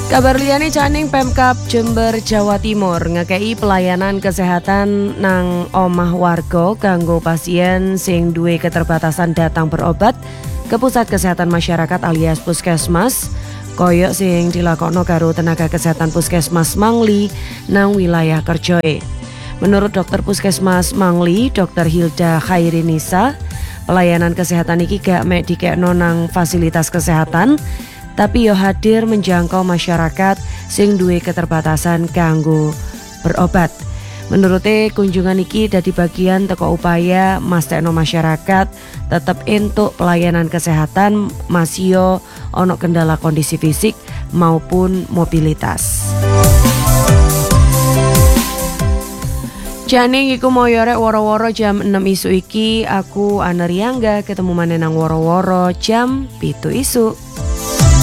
Kabar liyane caning Pemkab Jember Jawa Timur ngekei pelayanan kesehatan nang omah warga kanggo pasien sing duwe keterbatasan datang berobat ke pusat kesehatan masyarakat alias puskesmas koyok sing dilakokno karo tenaga kesehatan puskesmas Mangli nang wilayah kerjoe. Menurut dokter puskesmas Mangli, Dr. Hilda Khairinisa, pelayanan kesehatan iki gak mek dikekno nang fasilitas kesehatan, tapi yo hadir menjangkau masyarakat sing duwe keterbatasan kanggo berobat. Menurutnya kunjungan iki dadi bagian teko upaya mastekno masyarakat tetep entuk pelayanan kesehatan masio ono kendala kondisi fisik maupun mobilitas. Janing iku mau yorek woro-woro jam 6 isu iki, aku Ana Riangga ketemu maneh nang woro-woro jam 7 isu.